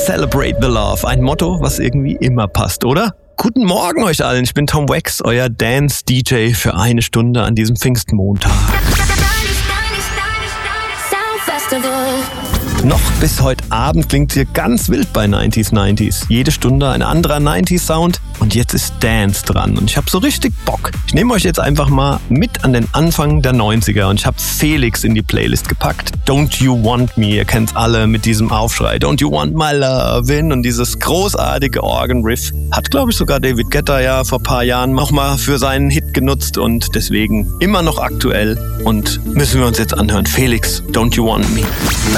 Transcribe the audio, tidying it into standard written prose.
Celebrate the Love. Ein Motto, was irgendwie immer passt, oder? Guten Morgen euch allen, ich bin Tom Wax, euer Dance-DJ für eine Stunde an diesem Pfingstmontag. Noch bis heute Abend klingt hier ganz wild bei 90s. Jede Stunde ein anderer 90s-Sound und jetzt ist Dance dran und ich habe so richtig Bock. Ich nehme euch jetzt einfach mal mit an den Anfang der 90er und ich habe Felix in die Playlist gepackt. Don't You Want Me, ihr kennt's alle mit diesem Aufschrei. Don't You Want My Lovin' und dieses großartige Organ-Riff hat, glaube ich, sogar David Guetta ja vor ein paar Jahren nochmal für seinen Hit genutzt und deswegen immer noch aktuell und müssen wir uns jetzt anhören. Felix, Don't You Want Me.